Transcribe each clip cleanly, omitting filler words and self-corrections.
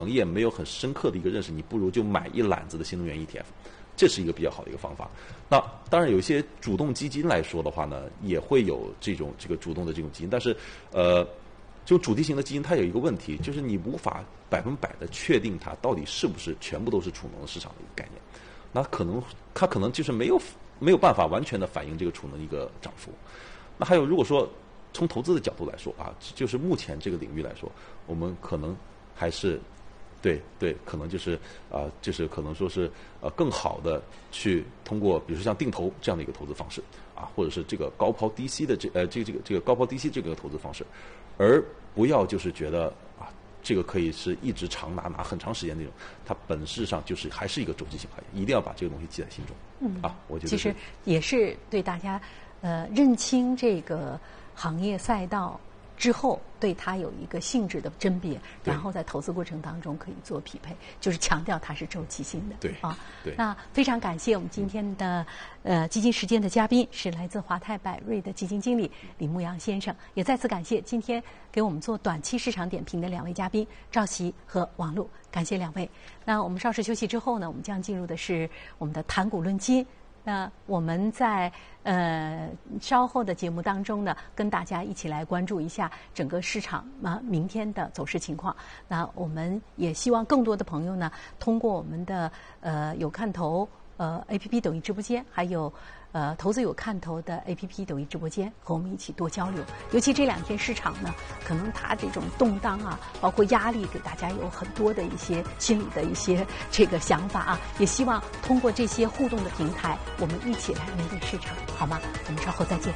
业没有很深刻的一个认识，你不如就买一揽子的新能源 ETF， 这是一个比较好的一个方法。那当然，有一些主动基金来说的话呢，也会有这个主动的这种基金，但是就主题型的基金，它有一个问题，就是你无法100%的确定它到底是不是全部都是储能市场的一个概念。那它可能就是没有办法完全的反映这个储能的一个涨幅。那还有，如果说从投资的角度来说啊，就是目前这个领域来说，我们可能还是对，可能就是就是可能说是更好的去通过，比如说像定投这样的一个投资方式啊，或者是这个高抛低吸的这个高抛低吸这个投资方式，而不要就是觉得这个可以是一直长拿很长时间那种，它本质上就是还是一个周期性行业，一定要把这个东西记在心中。我觉得其实也是对大家认清这个行业赛道之后，对它有一个性质的甄别，然后在投资过程当中可以做匹配，就是强调它是周期性的。 对。 那非常感谢我们今天的基金时间的嘉宾是来自华泰柏瑞的基金经理李牧阳先生，也再次感谢今天给我们做短期市场点评的2位嘉宾赵琦和王璐，感谢2位。那我们稍事休息之后呢，我们将进入的是我们的谈股论金。那我们在稍后的节目当中呢，跟大家一起来关注一下整个市场明天的走势情况。那我们也希望更多的朋友呢，通过我们的有看头APP 抖音直播间，还有投资有看头的 APP 抖音直播间，和我们一起多交流。尤其这2天市场呢，可能它这种动荡包括压力，给大家有很多的一些心理的一些这个想法也希望通过这些互动的平台，我们一起来面对市场，好吗？我们稍后再见。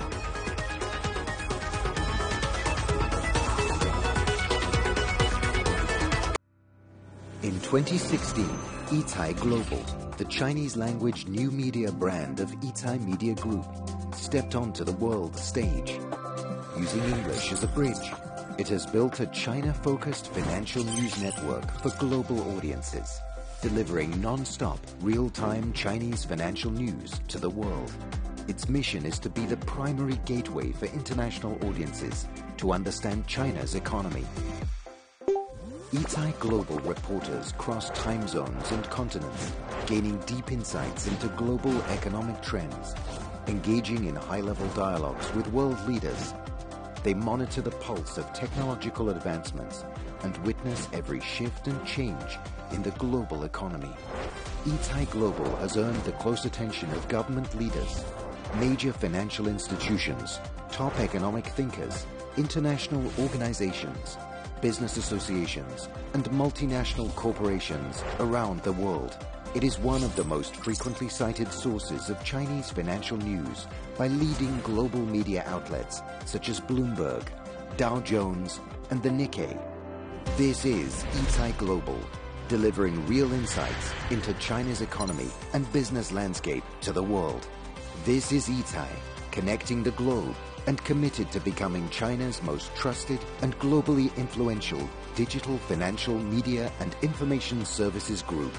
In 2016, Yitai Global, the Chinese language new media brand of Yitai Media Group, stepped onto the world stage. Using English as a bridge, it has built a China-focused financial news network for global audiences, delivering non-stop, real-time Chinese financial news to the world. Its mission is to be the primary gateway for international audiences to understand China's economy. Yitai Global reporters cross time zones and continents, gaining deep insights into global economic trends, engaging in high-level dialogues with world leaders. They monitor the pulse of technological advancements and witness every shift and change in the global economy. Yitai Global has earned the close attention of government leaders, major financial institutions, top economic thinkers, international organizations, business associations, and multinational corporations around the world. It is one of the most frequently cited sources of Chinese financial news by leading global media outlets such as Bloomberg, Dow Jones, and the Nikkei. This is Yitai Global, delivering real insights into China's economy and business landscape to the world. This is Yitai, connecting the globe and committed to becoming China's most trusted and globally influential digital financial media and information services group.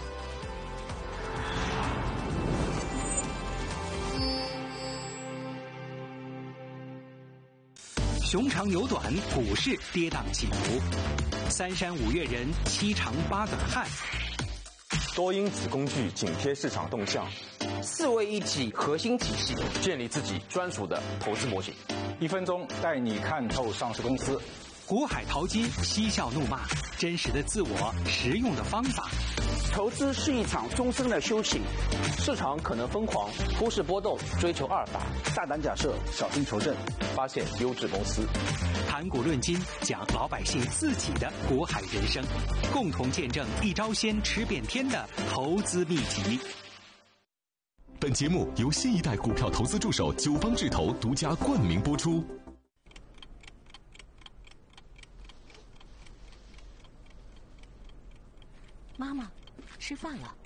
熊长牛短，股市跌宕起伏，三山五岳人，七长八短汉。 多因子工具紧贴市场动向 ，4位一体核心体系， 建立自己专属的投资模型。 1分钟带你看透上市公司。 股海淘金，嬉笑怒骂，真实的自我，实用的方法。 投资是一场终身的修行， 市场可能疯狂，忽视波动，追求阿尔法， 大胆假设，小心求证， 发现优质公司。 谈股论金，讲老百姓自己的股海人生，共同见证一招鲜吃遍天的投资秘籍。 本节目由新一代股票投资助手九方智投独家冠名播出。 妈妈，吃饭了。